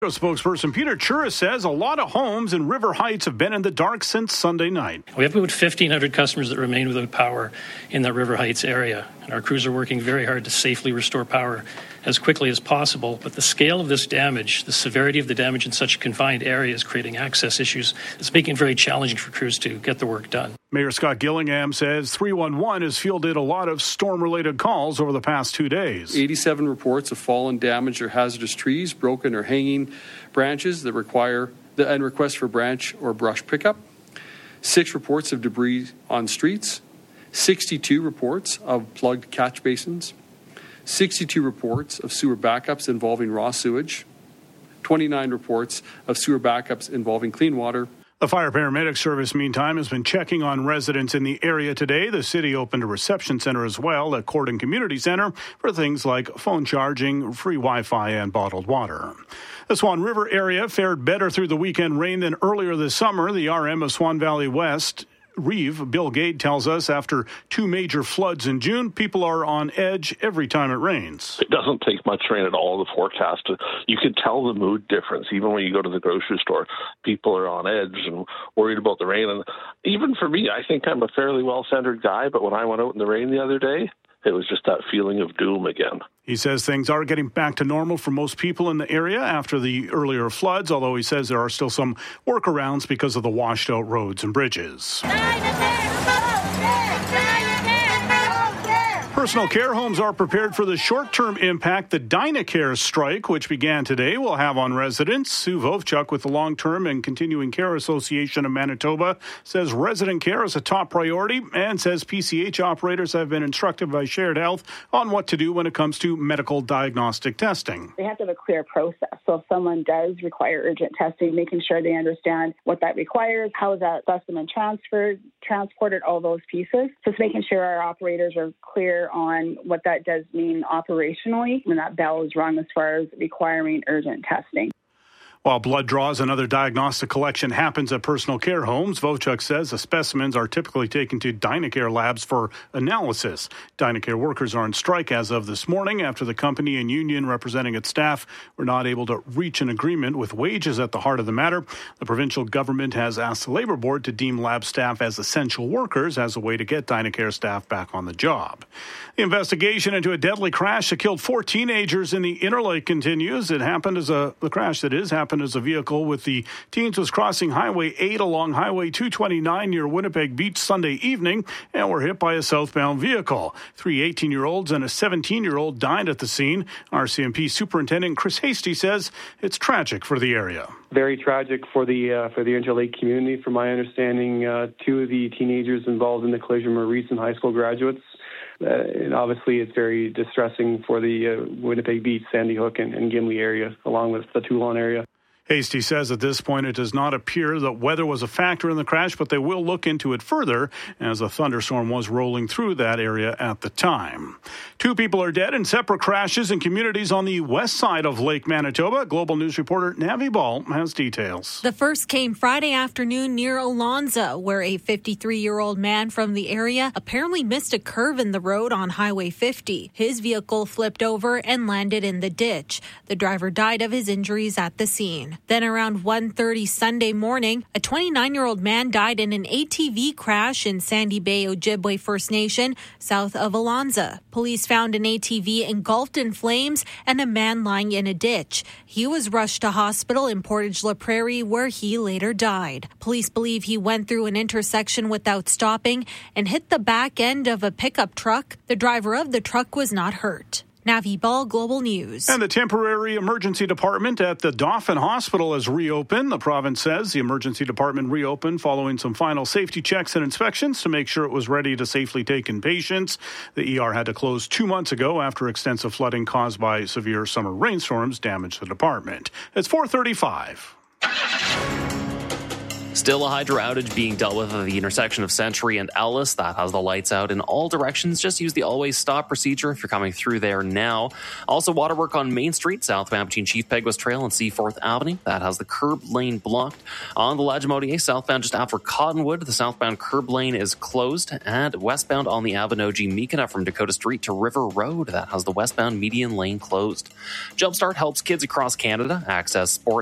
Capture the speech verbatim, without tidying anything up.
Spokesperson Peter Chura says a lot of homes in River Heights have been in the dark since Sunday night. We have about fifteen hundred customers that remain without power in the River Heights area, and our crews are working very hard to safely restore power as quickly as possible. But the scale of this damage, the severity of the damage in such a confined area is creating access issues. It's making it very challenging for crews to get the work done. Mayor Scott Gillingham says three one one has fielded a lot of storm-related calls over the past two days. eighty-seven reports of fallen, damaged, or hazardous trees, broken or hanging branches that require the and requests for branch or brush pickup. Six reports of debris on streets. sixty-two reports of plugged catch basins. sixty-two reports of sewer backups involving raw sewage. twenty-nine reports of sewer backups involving clean water. The fire paramedic service, meantime, has been checking on residents in the area today. The city opened a reception center as well at Corden Community Center for things like phone charging, free Wi-Fi, and bottled water. The Swan River area fared better through the weekend rain than earlier this summer. The R M of Swan Valley West, Reeve, Bill Gade, tells us after two major floods in June, people are on edge every time it rains. It doesn't take much rain at all to forecast. You can tell the mood difference. Even when you go to the grocery store, people are on edge and worried about the rain. And even for me, I think I'm a fairly well-centered guy, but when I went out in the rain the other day, it was just that feeling of doom again. He says things are getting back to normal for most people in the area after the earlier floods, although he says there are still some workarounds because of the washed out roads and bridges. Personal care homes are prepared for the short-term impact the Dynacare strike, which began today, will have on residents. Sue Vovchuk with the Long-Term and Continuing Care Association of Manitoba says resident care is a top priority and says P C H operators have been instructed by Shared Health on what to do when it comes to medical diagnostic testing. They have to have a clear process. So if someone does require urgent testing, making sure they understand what that requires, how is that specimen transferred, transported, all those pieces. Just making sure our operators are clear on what that does mean operationally when that bell is rung as far as requiring urgent testing. While blood draws and other diagnostic collection happens at personal care homes, Vovchuk says the specimens are typically taken to Dynacare labs for analysis. Dynacare workers are on strike as of this morning after the company and union representing its staff were not able to reach an agreement with wages at the heart of the matter. The provincial government has asked the Labour Board to deem lab staff as essential workers as a way to get Dynacare staff back on the job. The investigation into a deadly crash that killed four teenagers in the Interlake continues. It happened as a the crash that is happened as a vehicle with the teens was crossing Highway eight along Highway two twenty-nine near Winnipeg Beach Sunday evening and were hit by a southbound vehicle. Three eighteen-year-olds and a seventeen-year-old died at the scene. R C M P Superintendent Chris Hasty says it's tragic for the area. Very tragic for the uh, for the Interlake community. From my understanding, uh, two of the teenagers involved in the collision were recent high school graduates. Uh, and obviously, it's very distressing for the uh, Winnipeg Beach, Sandy Hook, and, and Gimli area, along with the Toulon area. Hasty says at this point it does not appear that weather was a factor in the crash, but they will look into it further as a thunderstorm was rolling through that area at the time. Two people are dead in separate crashes in communities on the west side of Lake Manitoba. Global News reporter Navi Ball has details. The first came Friday afternoon near Alonzo, where a fifty-three-year-old man from the area apparently missed a curve in the road on Highway fifty. His vehicle flipped over and landed in the ditch. The driver died of his injuries at the scene. Then around one thirty Sunday morning, a twenty-nine-year-old man died in an A T V crash in Sandy Bay, Ojibwe First Nation, south of Alonzo. Police found an A T V engulfed in flames and a man lying in a ditch. He was rushed to hospital in Portage La Prairie, where he later died. Police believe he went through an intersection without stopping and hit the back end of a pickup truck. The driver of the truck was not hurt. Navi Ball, Global News. And the temporary emergency department at the Dauphin Hospital has reopened. The province says the emergency department reopened following some final safety checks and inspections to make sure it was ready to safely take in patients. The E R had to close two months ago after extensive flooding caused by severe summer rainstorms damaged the department. It's four thirty-five. Still a hydro outage being dealt with at the intersection of Century and Ellis. That has the lights out in all directions. Just use the always stop procedure if you're coming through there now. Also, water work on Main Street, southbound between Chief Peguis Trail and Seaforth Avenue. That has the curb lane blocked. On the Lagimodier, southbound just after Cottonwood, the southbound curb lane is closed. And westbound on the Avanoji Mikana from Dakota Street to River Road. That has the westbound median lane closed. Jumpstart helps kids across Canada access sport